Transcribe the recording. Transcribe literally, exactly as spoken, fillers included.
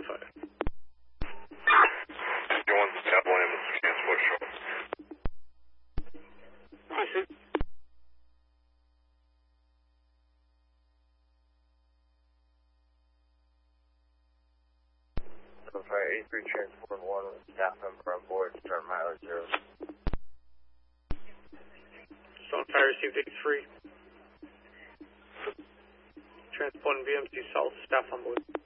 five. You want the Tab one ambulance transport show? I see. Fire eighty-three transport one with staff member on board, start mileage zero. Stonefire received eighty-three. Transport V M C South, staff on board.